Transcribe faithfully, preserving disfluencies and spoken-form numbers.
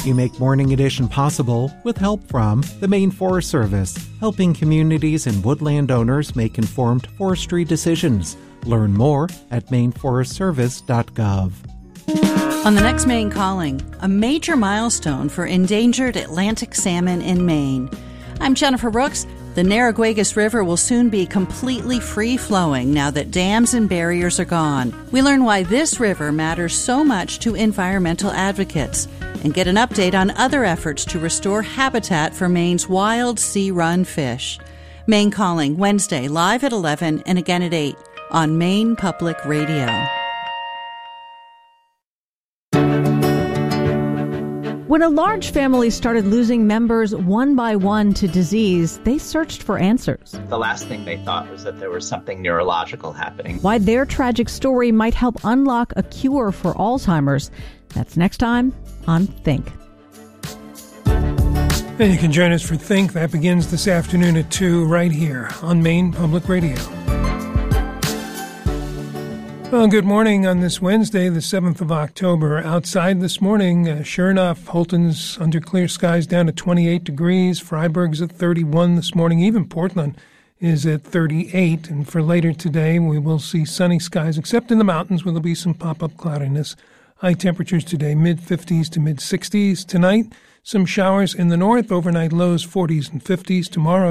You make Morning Edition possible with help from the Maine Forest Service, helping communities and woodland owners make informed forestry decisions. Learn more at maine forest service dot gov. On the next Maine Calling, a major milestone for endangered Atlantic salmon in Maine. I'm Jennifer Brooks. The Narraguagus River will soon be completely free-flowing now that dams and barriers are gone. We learn why this river matters so much to environmental advocates and get an update on other efforts to restore habitat for Maine's wild sea-run fish. Maine Calling, Wednesday, live at eleven and again at eight on Maine Public Radio. When a large family started losing members one by one to disease, they searched for answers. The last thing they thought was that there was something neurological happening. Why their tragic story might help unlock a cure for Alzheimer's. That's next time on Think. And you can join us for Think. That begins this afternoon at two right here on Maine Public Radio. Well, good morning on this Wednesday, the seventh of October. Outside this morning, uh, sure enough, Holton's under clear skies down to twenty-eight degrees. Freiburg's at thirty-one this morning. Even Portland is at thirty-eight. And for later today, we will see sunny skies, except in the mountains where there'll be some pop-up cloudiness. High temperatures today, mid-fifties to mid-sixties. Tonight, some showers in the north. Overnight lows forties and fifties. Tomorrow,